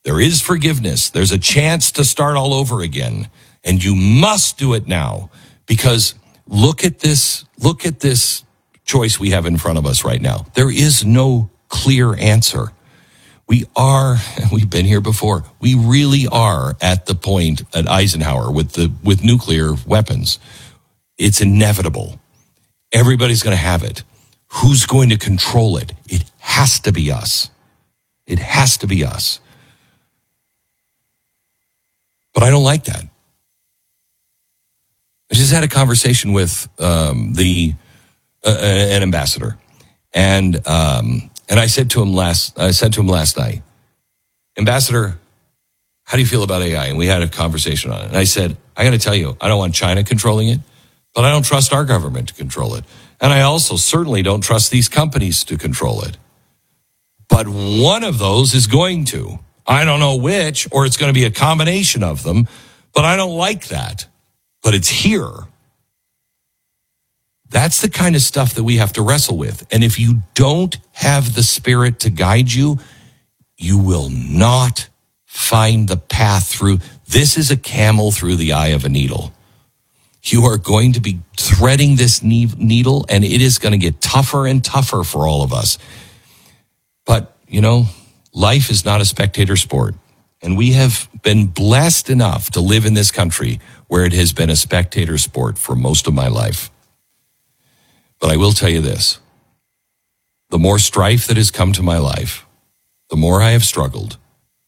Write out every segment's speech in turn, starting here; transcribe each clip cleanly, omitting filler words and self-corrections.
There is forgiveness. There's a chance to start all over again. And you must do it now, because look at this choice we have in front of us right now. There is no clear answer. We've been here before. We really are at the point at Eisenhower with nuclear weapons. It's inevitable. Everybody's going to have it. Who's going to control it? It has to be us. It has to be us. But I don't like that. I just had a conversation with an ambassador, and I said to him last night, Ambassador, how do you feel about AI? And we had a conversation on it. And I said, I got to tell you, I don't want China controlling it, but I don't trust our government to control it. And I also certainly don't trust these companies to control it. But one of those is going to. I don't know which, or it's going to be a combination of them, but I don't like that. But it's here. That's the kind of stuff that we have to wrestle with. And if you don't have the Spirit to guide you, you will not find the path through. This is a camel through the eye of a needle. You are going to be threading this needle, and it is going to get tougher and tougher for all of us. But, life is not a spectator sport. And we have been blessed enough to live in this country where it has been a spectator sport for most of my life. But I will tell you this. The more strife that has come to my life, the more I have struggled.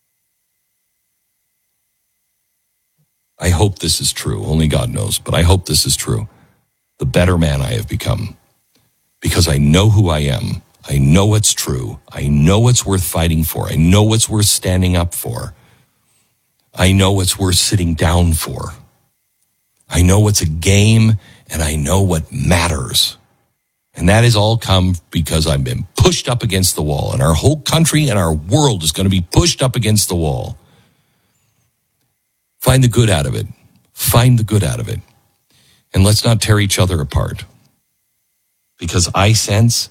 I hope this is true. Only God knows, but I hope this is true. The better man I have become, because I know who I am. I know what's true. I know what's worth fighting for. I know what's worth standing up for. I know what's worth sitting down for. I know what's a game, and I know what matters. And that has all come because I've been pushed up against the wall, and our whole country and our world is going to be pushed up against the wall. Find the good out of it. Find the good out of it. And let's not tear each other apart. Because I sense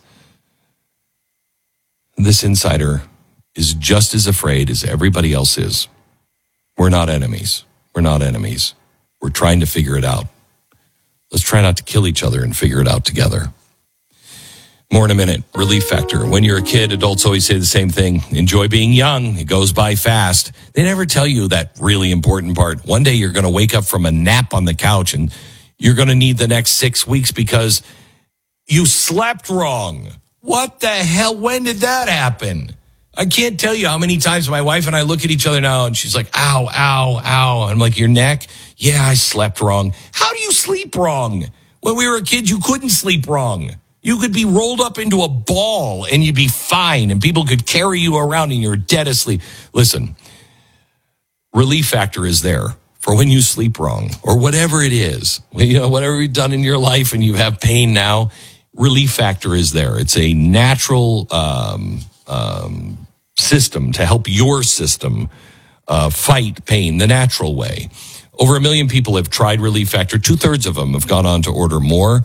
this insider is just as afraid as everybody else is. We're not enemies. We're not enemies. We're trying to figure it out. Let's try not to kill each other and figure it out together. More in a minute. Relief Factor. When you're a kid, adults always say the same thing. Enjoy being young. It goes by fast. They never tell you that really important part. One day you're going to wake up from a nap on the couch and you're going to need the next 6 weeks because you slept wrong. What the hell? When did that happen? I can't tell you how many times my wife and I look at each other now and she's like, ow, ow, ow. I'm like, your neck? Yeah, I slept wrong. How do you sleep wrong? When we were a kid, you couldn't sleep wrong. You could be rolled up into a ball and you'd be fine and people could carry you around and you're dead asleep. Listen, Relief Factor is there for when you sleep wrong or whatever it is. Whatever you've done in your life and you have pain now, Relief Factor is there. It's a natural system to help your system fight pain the natural way. Over 1 million people have tried Relief Factor. 2/3 of them have gone on to order more.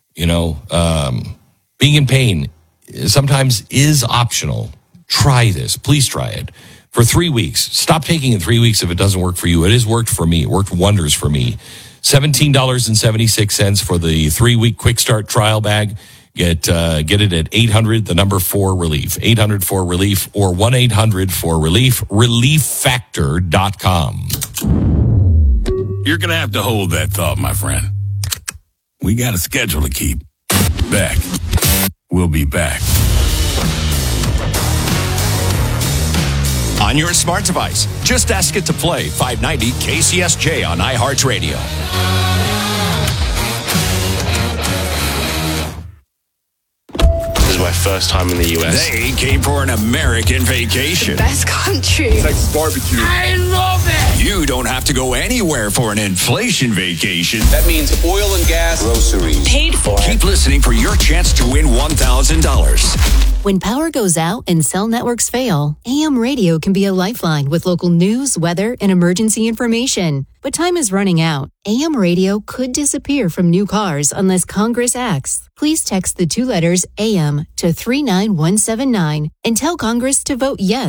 Being in pain sometimes is optional. Try this. Please try it. For 3 weeks. Stop taking it 3 weeks if it doesn't work for you. It has worked for me. It worked wonders for me. $17.76 for the 3-week quick start trial bag. Get it at 800-4-RELIEF. 800-4-RELIEF or 1-800-4-RELIEF. ReliefFactor.com. You're going to have to hold that thought, my friend. We got a schedule to keep. Back. We'll be back. On your smart device, just ask it to play 590 KCSJ on iHeartRadio. This is my first time in the U.S. They came for an American vacation. Best country. Texas barbecue. I love it. You don't have to go anywhere for an inflation vacation. That means oil and gas, groceries. Paid for. Keep listening for your chance to win $1,000. When power goes out and cell networks fail, AM radio can be a lifeline with local news, weather, and emergency information. But time is running out. AM radio could disappear from new cars unless Congress acts. Please text the 2 letters AM to 39179 and tell Congress to vote yes